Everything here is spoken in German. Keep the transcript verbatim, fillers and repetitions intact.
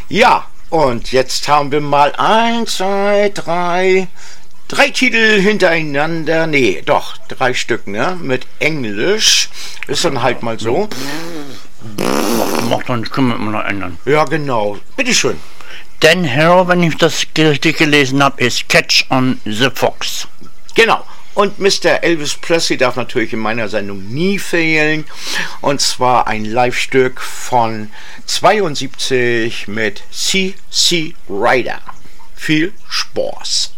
Ja, und jetzt haben wir mal eins, zwei, drei, drei Titel hintereinander. Nee, doch, drei Stück, ne? Mit Englisch. Ist dann halt mal so. Macht dann, können wir immer noch ändern. Ja, genau. Bitteschön. Dan Harrow, wenn ich das richtig gelesen habe, ist Catch on the Fox. Genau. Und Mister Elvis Presley darf natürlich in meiner Sendung nie fehlen. Und zwar ein Live-Stück von zweiundsiebzig mit C C Rider. Viel Spaß.